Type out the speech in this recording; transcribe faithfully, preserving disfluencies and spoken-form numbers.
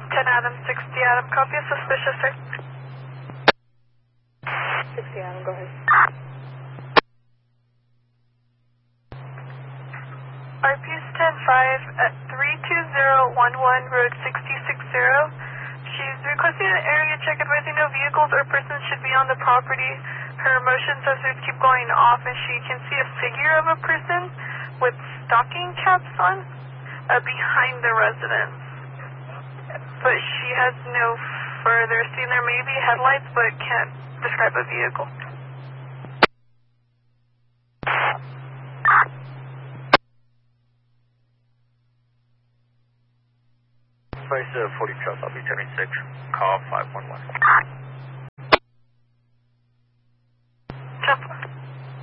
ten Adam, sixty Adam, copy a suspicious, sir. sixty Adam, go ahead. R P S ten five at three two zero one one, road sixty sixty. She's requesting an area check advising no vehicles or persons should be on the property. Her motion sensors keep going off and she can see a figure of a person with stocking caps on uh, behind the residence. But she has no further seen. There may be headlights but can't describe a vehicle. Place uh, forty truck, I'll be turning six, call five one one.